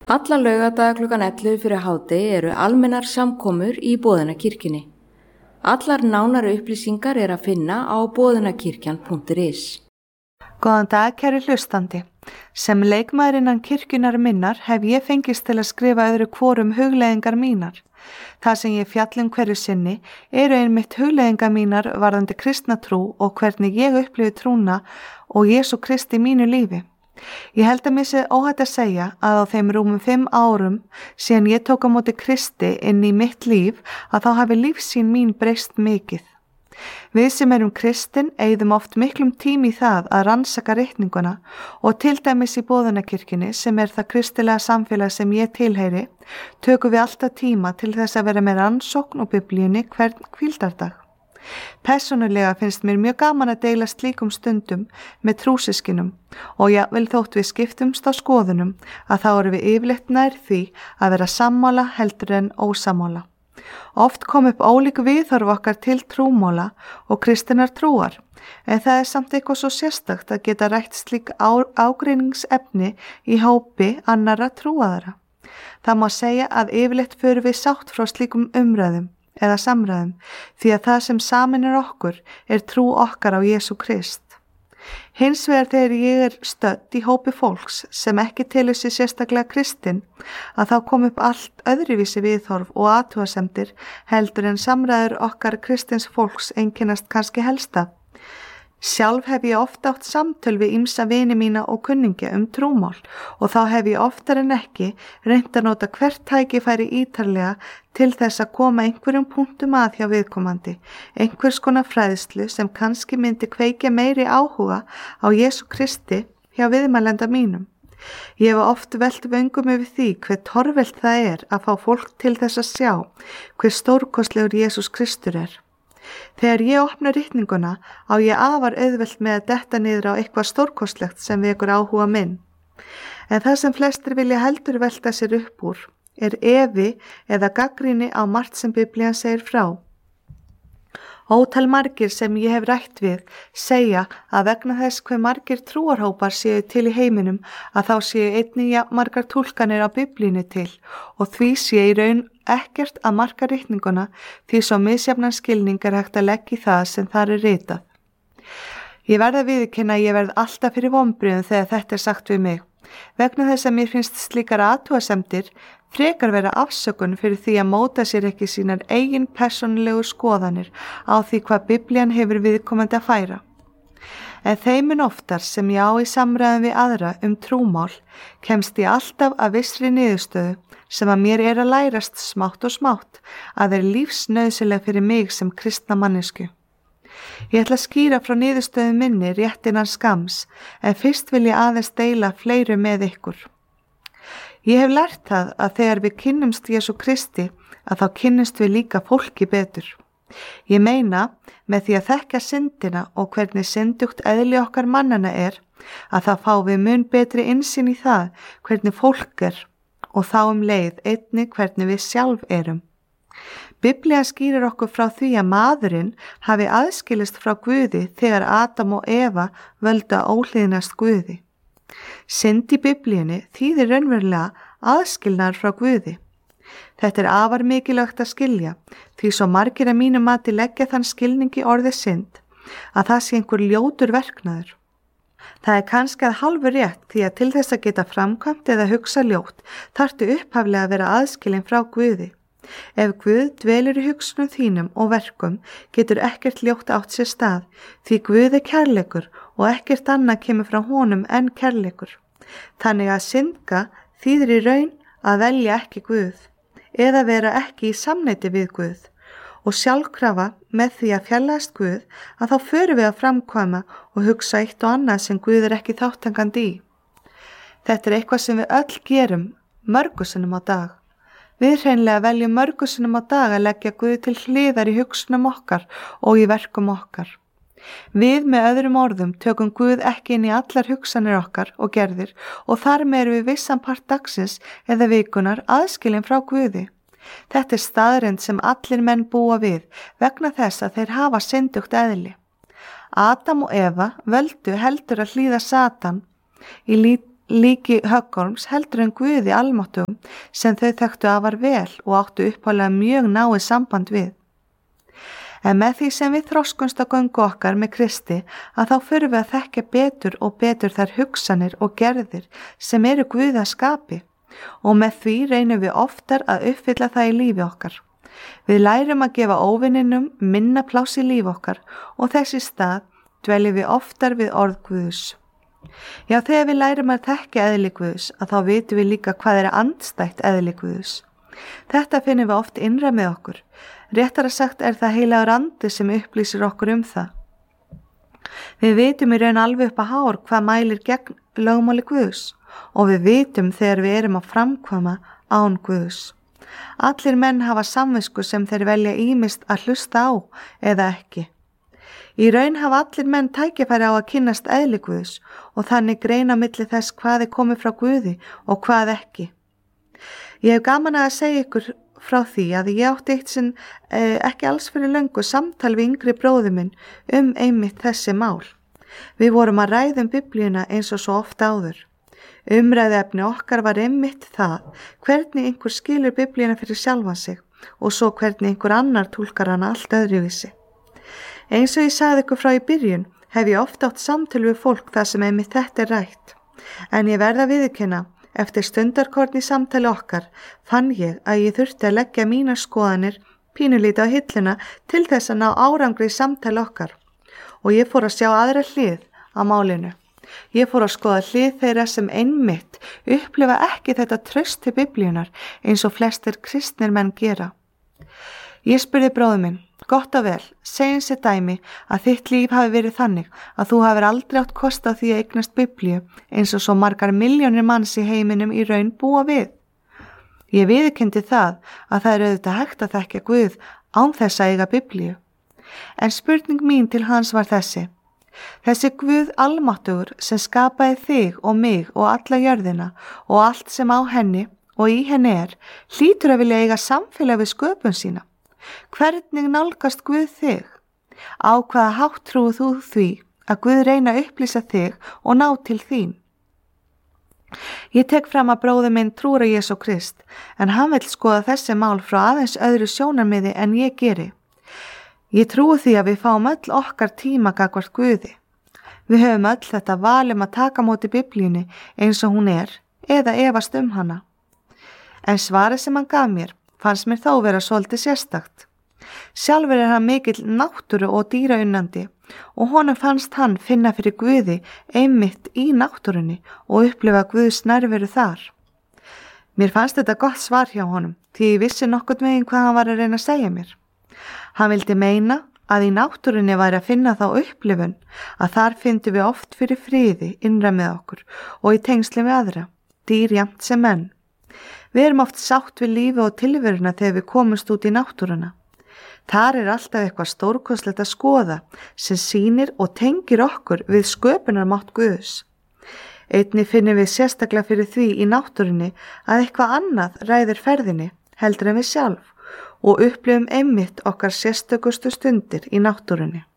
Alla laugardaga klukkan 11 fyrir hádegi eru almennar samkomur í Boðunarkirkjunni. Allar nánari upplýsingar er að finna á boðunarkirkjan.is. Góðan dag, kæri hlustandi. Sem leikmaður innan kirkjunar minnar hef ég fengist til að skrifa öðru hvorum hugleiðingar mínar. Það sem ég fjallum hverju sinni eru einmitt hugleiðingar mínar varðandi kristna trú og hvernig ég upplifi trúna og Jesú Krist í mínu lífi. Ég held að mér sé óhætt að segja að á þeim rúmum 5 árum síðan ég tók á móti Kristi inn í mitt líf að þá hafi lífsýn mín breyst mikið. Við sem erum kristin eyðum oft miklum tími í það að rannsaka ritninguna og til dæmis í Boðunarkirkjunni sem er það kristilega samfélag sem ég tilheyri, tökum við alltaf tíma til þess að vera með rannsókn og biblíunni hvern hvíldardag. Persónulega finnst mér mjög gaman að deila slíkum stundum með trúsyskinum og jafnvel þótt við skiptumst á skoðunum að þá erum við yfirleitt nær því að vera sammála heldur en ósammála. Oft kom upp ólík viðhorf okkar til trúmála og kristinnar trúar, en það er samt eitthvað svo sérstakt að geta rætt slík ágreiningsefni í hópi annarra trúaðara. Það má segja að yfirleitt förum við sátt frá slíkum umræðum eða samræðum því að það sem sameinar okkur er trú okkar á Jesú Krist. Hins vegar þegar ég er stödd í hópi fólks sem ekki telur sig sérstaklega kristin að þá kom upp allt öðruvísi viðhorf og athugasemdir heldur en samræður okkar kristins fólks einkennast kannski helst af. Sjálf hef ég oft átt samtöl við ýmsa vini mína og kunningja trúmál og þá hef ég oftar en ekki reynt að nota hvert tækifæri ítarlega til þess að koma einhverjum punktum að hjá viðkomandi, einhvers konar fræðslu sem kannski myndi kveikja meiri áhuga á Jesú Kristi hjá viðmælenda mínum. Ég hef oft velt vöngum yfir því hve torvelt það er að fá fólk til þess að sjá hve stórkostlegur Jesús Kristur er. Þegar ég opna ritninguna á ég afar auðvelt með að detta niður á eitthvað stórkostlegt sem vekur áhuga minn. En það sem flestir vilja heldur velta sér upp úr er efi eða gagnrýni á margt sem Biblían segir frá. Ótal margir sem ég hef rætt við segja að vegna þess hve margir trúarhópar séu til í heiminum að þá séu einnig margar túlkanir á Biblíunni til og því sé í raun ekkert að marka ritninguna því svo misjafnan skilning er hægt að leggja í það sem þar er ritað. Ég verð að viðurkenna að ég verð alltaf fyrir vonbrigðum þegar þetta er sagt við mig. Vegna þess að mér finnst slíkar athugasemdir frekar vera afsökun fyrir því að móta sér ekki sínar eigin persónulegu skoðanir á því hvað Biblían hefur viðkomandi að færa. En þeimun oftar sem ég á í samræðum við aðra trúmál kemst ég alltaf að vissri niðurstöðu sem að mér er að lærast smátt og smátt að er lífsnauðsynleg fyrir mig sem kristna mannesku. Ég ætla að skýra frá niðurstöðu minni rétt innan skams en fyrst vil ég aðeins deila fleiru með ykkur. Ég hef lært það að þegar við kynnumst Jesú Kristi að þá kynnumst við líka fólki betur. Ég meina með því að þekka syndina og hvernig syndugt eðli okkar mannana er að það fá við mun betri innsýn í það hvernig fólk er og þá leið einnig hvernig við sjálf erum. Biblía skýrir okkur frá því að maðurinn hafi aðskilist frá Guði þegar Adam og Eva völdu að óhlýðnast Guði. Synd í Biblíunni þýðir raunverulega aðskilnaður frá Guði. Þetta er afar mikilvægt að skilja því svo margir að mínu mati leggja þann skilning í orðið synd að það sé einhver ljótur verknaður. Það er kannski að hálfu rétt því að til þess að geta framkvæmt eða hugsa ljótt þarftu upphaflega að vera aðskilin frá Guði. Ef Guð dvelur í hugsunum þínum og verkum getur ekkert ljótt átt sér stað því Guð er kærleikur og ekkert annað kemur frá honum en kærleikur. Þannig að syndga þýðir í raun að velja ekki Guð eða vera ekki í samneyti við Guð og sjálfkrafa með því að fjarlægast Guð að þá förum við að framkvæma og hugsa eitt og annað sem Guð er ekki þátttakandi í. Þetta er eitthvað sem við öll gerum mörgu sinnum á dag. Við hreinlega veljum mörgu sinnum á dag að leggja Guð til hliðar í hugsunum okkar og í verkum okkar. Við með öðrum orðum tökum Guð ekki inn í allar hugsanir okkar og gerðir og þar með erum við vissan part dagsins eða vikunar aðskilin frá Guði. Þetta er staðreynd sem allir menn búa við vegna þess að þeir hafa syndugt eðli. Adam og Eva völdu heldur að hlýða Satan í líki Höggorms heldur en Guði almáttugum sem þau þekktu afar vel og áttu upphaflega mjög náið samband við. En með því sem við þroskumst á göngu okkar með Kristi að þá förum við að þekkja betur og betur þær hugsanir og gerðir sem eru Guði að skapi og með því reynum við oftar að uppfylla það í lífi okkar. Við lærum að gefa óvininum minna pláss í lífi okkar og þessi stað dveljum við oftar við orð Guðs. Já, þegar við lærum að þekkja eðli Guðs að þá vitum við líka hvað er andstætt eðli Guðs. Þetta finnum við oft innra með okkur. Réttara sagt er það heilagur andi sem upplýsir okkur það. Við vitum í raun alveg upp að hár hvað mælir gegn lögmáli Guðs og við vitum þegar við erum að framkvæma án Guðs. Allir menn hafa samvisku sem þeir velja ýmist að hlusta á eða ekki. Í raun hafa allir menn tækifæri á að kynnast eðli Guðs og þannig greina milli þess hvað er komið frá Guði og hvað ekki. Ég hef gaman að segja ykkur frá því að ég átti eitt sinn ekki alls fyrir löngu samtal við yngri bróður minn einmitt þessi mál. Við vorum að ræða Biblíuna eins og svo oft áður. Umræðuefni okkar var einmitt það hvernig einhver skilur Biblíuna fyrir sjálfan sig og svo hvernig einhver annar túlkar hana allt öðruvísi. Eins og ég sagði ykkur frá í byrjun hef ég oft átt samtöl við fólk þar sem einmitt þetta er rætt. En ég verð að viðurkenna, eftir stundarkorn í samtali okkar fann ég að ég þurfti að leggja mínar skoðanir pínulítið á hilluna til þess að ná árangri í samtali okkar og ég fór að sjá aðra hlið á málinu. Ég fór að skoða hlið þeirra sem einmitt upplifa ekki þetta traust til Biblíunar eins og flestir kristnir menn gera. Ég spurði bróður minn, gott og vel, segjum sér dæmi að þitt líf hafi verið þannig að þú hafir aldrei átt kost á því að eignast Biblíu eins og svo margar milljónir manns í heiminum í raun búa við. Ég viðurkenndi það að það er auðvitað hægt að þekkja Guð án þess að eiga Biblíu. En spurning mín til hans var þessi. Þessi Guð almáttugur sem skapaði þig og mig og alla jörðina og allt sem á henni og í henni hlýtur að vilja eiga samfélag við sköpun sína. Hvernig nálgast Guð þig? Á hvaða hátt trúir þú því að Guð reyna að upplýsa þig og ná til þín? Ég tek fram að bróðir minn trúir á Jesú Krist en hann vill skoða þessi mál frá aðeins öðru sjónarmiði en ég geri. Ég trúi því að við fáum öll okkar tíma gagnvart Guði. Við höfum öll þetta val að taka móti Biblíunni eins og hún eða efast hana. En svarið sem hann gaf mér fannst mér þó vera svolítið sérstakt. Sjálfur hann mikill náttúru og dýraunnandi og honum fannst hann finna fyrir Guði einmitt í náttúrunni og upplifa Guðs nærveru þar. Mér fannst þetta gott svar hjá honum því ég vissi nokkurn veginn hvað hann var að reyna að segja mér. Hann vildi meina að í náttúrunni væri að finna þá upplifun að þar fyndum við oft fyrir friði innra með okkur og í tengslum við aðra, dýr jafnt sem menn. Við erum oft sátt við lífi og tilveruna þegar við komumst út í náttúruna. Þar alltaf eitthvað stórkostlegt að skoða sem sýnir og tengir okkur við sköpunarmátt Guðs. Einnig finnum við sérstaklega fyrir því í náttúrunni að eitthvað annað ræðir ferðinni heldur en við sjálf og upplifum einmitt okkar sérstökustu stundir í náttúrunni.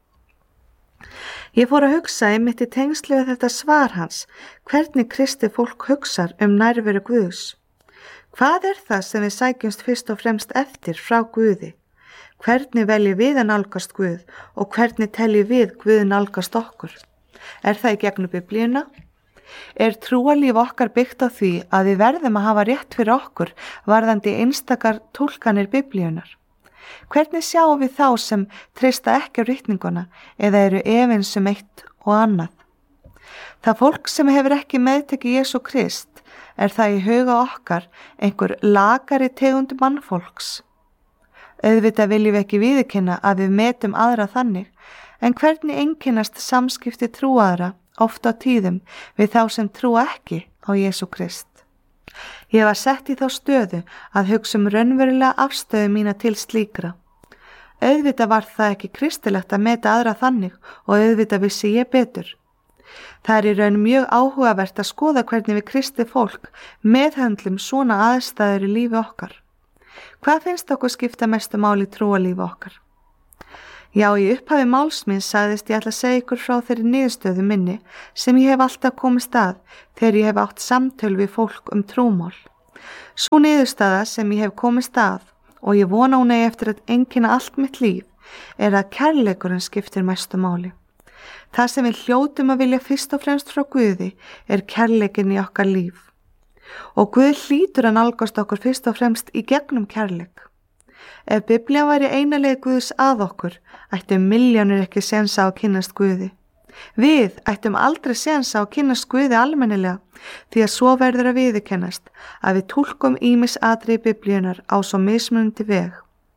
Ég fór að hugsa einmitt í tengslu við þetta svar hans, hvernig kristið fólk hugsar nærveru Guðs. Hvað það sem við sækjumst fyrst og fremst eftir frá Guði? Hvernig veljum við að nálgast Guð og hvernig teljum við Guð nálgast okkur? Það í gegnum Biblíuna? Trúarlíf okkar byggt á því að við verðum að hafa rétt fyrir okkur varðandi einstakar túlkanir Biblíunar? Hvernig sjáum við þá sem treysta ekki á ritninguna eða eru efins eitt og annað? Það fólk sem hefur ekki meðtekið Jesú Krist það í huga okkar einhver lakari tegund mannfólks. Auðvitað viljum við ekki viðurkenna að við metum aðra þannig, en hvernig einkennast samskipti trúaðra oft á tíðum við þá sem trúa ekki á Jesú Krist? Ég var sett í þá stöðu að hugsa raunverulega afstöðu mína til slíkra. Auðvitað var það ekki kristilegt að meta aðra þannig og auðvitað vissi ég betur. Það í raun mjög áhugavert að skoða hvernig við kristið fólk meðhöndlum svona aðstæður í lífi okkar. Hvað finnst okkur skipta mestu máli í trúarlífi okkar? Já, í upphafi máls míns sagðist ég ætla að segja ykkur frá þeirri niðurstöðu minni sem ég hef alltaf komist að þegar ég hef átt samtöl við fólk trúmál. Sú niðurstaða sem ég hef komist að og ég vona hún eigi eftir að einkenna allt mitt líf að kærleikurinn skiptir mestu máli. Það sem við hljótum að vilja fyrst og fremst frá Guði kærleikinn í okkar líf. Og Guð hlýtur að nálgast okkur fyrst og fremst í gegnum kærleik. Ef Biblían væri eina leið Guðs að okkur, ættu milljónir ekki sénsa á að kynnast Guði. Við ættum aldrei sénsa á að kynnast Guði almennilega því að svo verður að viðurkennast að við túlkum ýmis atriði Biblíunar á svo mismunandi veg.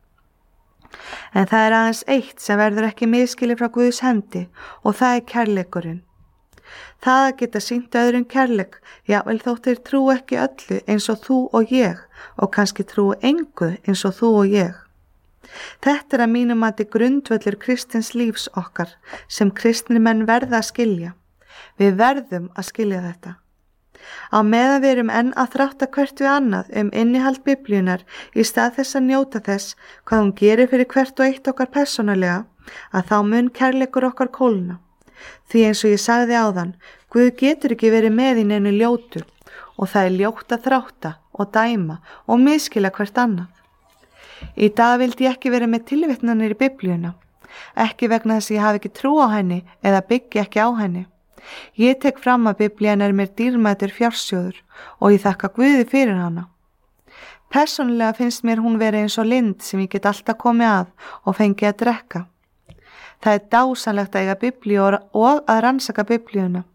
En það aðeins eitt sem verður ekki misskilið frá Guðs hendi og það kærleikurinn. Það að geta sýnt öðrum kærleik, jafnvel þótt þeir trú ekki öllu eins og þú og ég og kannski trú engu eins og þú og ég. Þetta að mínum mati grundvöllur kristins lífs okkar sem kristnir menn verða að skilja. Við verðum að skilja þetta. Á meðan við erum enn að þrátta hvert við annað innihald Biblíunar í stað þess að njóta þess hvað hún gerir fyrir hvert og eitt okkar persónulega, að þá mun kærleikur okkar kólna. Því eins og ég sagði áðan, Guð getur ekki verið með í neinu ljótu og það ljótt að þrátta og dæma og misskilja hvert annað. Í dag vildi ég ekki vera með tilvitnanir í Biblíuna, ekki vegna þess að ég hafi ekki trú á henni eða byggi ekki á henni. Ég tek fram að Biblían mér dýrmætur fjársjóður og ég þakka Guði fyrir hana. Persónulega finnst mér hún vera eins og lind sem ég get alltaf komið að og fengi að drekka. Það dásanlegt að eiga Biblíu og að rannsaka Biblíuna.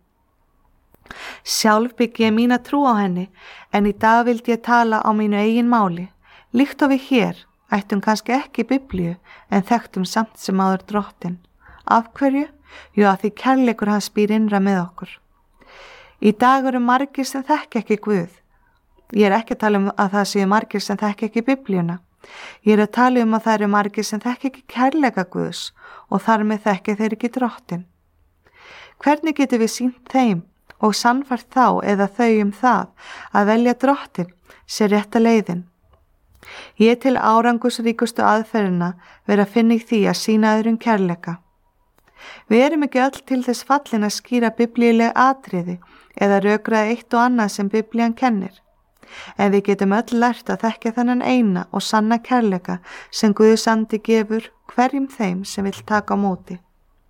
Sjálf byggi ég mína trú á henni en í dag vildi ég tala á mínu eigin máli. Líkt og við hér ættum kannski ekki Biblíu en þekktum samt sem áður Drottinn. Af hverju? Jú, að því kærleikur hans býr innra með okkur. Í dag eru margir sem þekki ekki Guð. Ég ekki að tala að það séu margir sem þekki ekki Biblíuna. Ég að tala að það eru margir sem þekki ekki kærleika Guðs og þar með þekki þeir ekki Drottinn. Hvernig getum við sýnt þeim og sannfært þá eða þau það að velja Drottinn sé rétta leiðin? Ég til árangusríkustu aðferðina vera að finna í því að sýna öðrum kærleika. Við erum ekki öll til þess fallin að skýra biblíuleg atriði eða rökraða eitt og annað sem Biblían kennir. En við getum öll lært að þekkja þennan eina og sanna kærleika sem Guðs andi gefur hverjum þeim sem vill taka á móti.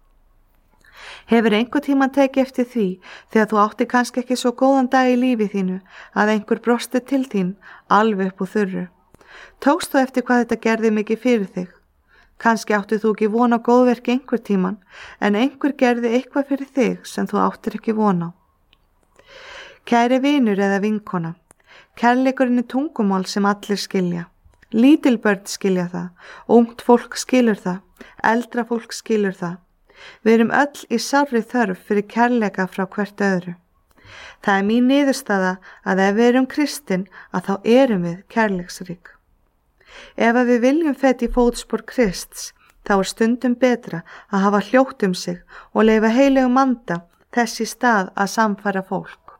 Hefur einhver tíma tekið eftir því þegar þú átti kannski ekki svo góðan dag í lífi þínu að einhver brosti til þín alveg upp úr þurru? Tókst þú eftir hvað þetta gerði mikið fyrir þig? Kannski áttu þú ekki von á góðverki einhver tíman en einhver gerði eitthvað fyrir þig sem þú áttir ekki von á. Kæri vinur eða vinkona, kærleikurinn tungumál sem allir skilja. Lítil börn skilja það, ungt fólk skilur það, eldra fólk skilur það. Við erum öll í sárri þörf fyrir kærleika frá hvert öðru. Það mín niðurstaða að ef við erum kristin að þá erum við kærleiksrík. Ef að við viljum feta í fótspor Krists, þá stundum betra að hafa hljótt sig og leyfa heilegum anda þess í stað að samfæra fólk.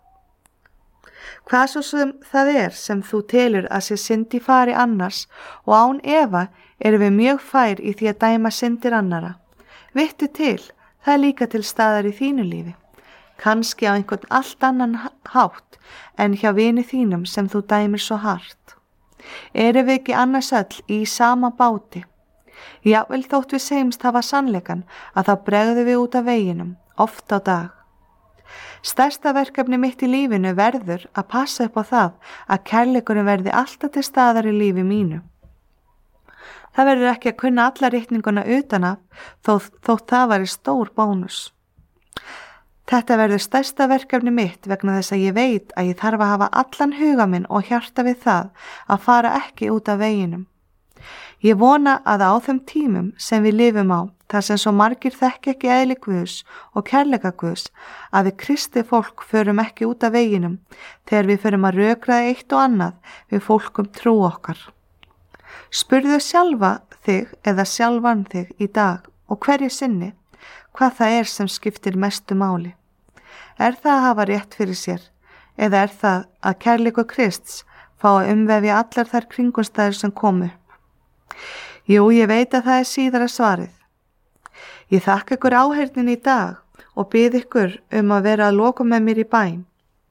Hvað svo sem það sem þú telur að sé synd í fari annars og án efa erum við mjög fær í því að dæma syndir annara. Vittu til, það líka til staðar í þínu lífi. Kannski á einhvern allt annan hátt en hjá vini þínum sem þú dæmir svo hart. Erum við ekki annars öll í sama báti? Jafnvel þótt við segjumst hafa sannleikan að þá bregðum við út af veginum, oft á dag. Stærsta verkefni mitt í lífinu verður að passa upp á það að kærleikurinn verði alltaf til staðar í lífi mínu. Það verður ekki að kunna alla ritninguna utan af þótt það væri stór bónus. Þetta verður stærsta verkefni mitt vegna þess að ég veit að ég þarf að hafa allan huga minn og hjarta við það að fara ekki út af veginum. Ég vona að á þeim tímum sem við lifum á, þar sem svo margir þekki ekki eðli Guðs og kærleika Guðs, að við kristið fólk förum ekki út af veginum þegar við förum að rökraða eitt og annað við fólkum trú okkar. Spurðu sjálfa þig eða sjálfan þig í dag og hverju sinni hvað það sem skiptir mestu máli. Er það að hafa rétt fyrir sér eða er það að kærleikur Krists fá að umvefja allar þær kringumstæður sem komu upp? Jú, ég veit að það síðara svarið. Ég þakka ykkur áheyrnin í dag og bið ykkur að vera að lokum með mér í bæn.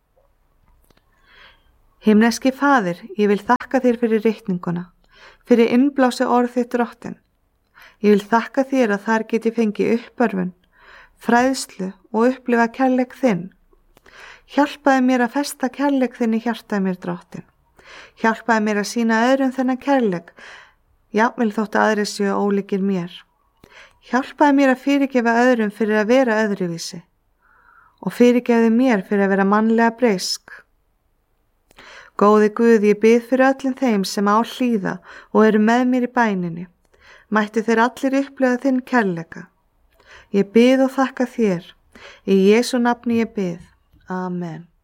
Himneski Faðir, ég vil þakka þér fyrir ritninguna, fyrir innblási orð þitt Drottinn. Ég vil þakka þér að þar geti fengið uppörfun, fræðslu og upplifa kærleik þinn. Hjálpaði mér að festa kærleik þinn í hjarta mér, Drottinn. Hjálpaði mér að sýna öðrum þennan kærleik, jafnvel þótt aðrir séu ólíkir mér. Hjálpaði mér að fyrirgefa öðrum fyrir að vera öðruvísi og fyrirgefði mér fyrir að vera mannlega breysk. Góði Guð, ég bið fyrir öllum þeim sem á hlýða og eru með mér í bæninni. Mættu þeir allir upplifa þinn kærleika. Ég bið og þakka þér. Í Jesú nafni ég bið. Amen.